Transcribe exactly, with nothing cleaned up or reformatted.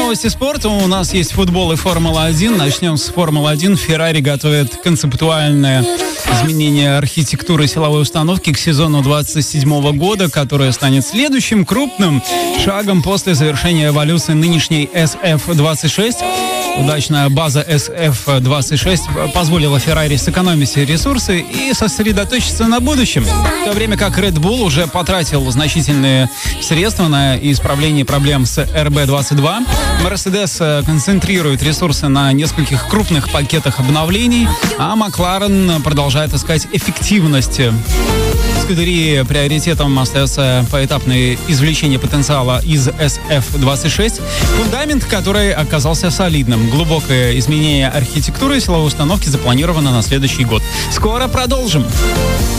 новости спорта. У нас есть футбол и Формула один. Начнем с Формулы один. Феррари готовит концептуальное изменение архитектуры силовой установки к сезону двадцать седьмого года, которое станет следующим крупным шагом после завершения эволюции нынешней эс эф двадцать шесть. Удачная база эс эф двадцать шесть позволила Феррари сэкономить ресурсы и сосредоточиться на будущем. В то время как Red Bull уже потратил значительные средства на исправление проблем с эр би двадцать два, Mercedes концентрирует ресурсы на нескольких крупных пакетах обновлений, а Макларен продолжает искать эффективность. Скудерии приоритетом остается поэтапное извлечение потенциала из эс эф двадцать шесть, фундамент, который оказался солидным. Глубокое изменение архитектуры силовой установки запланировано на следующий год. Скоро продолжим.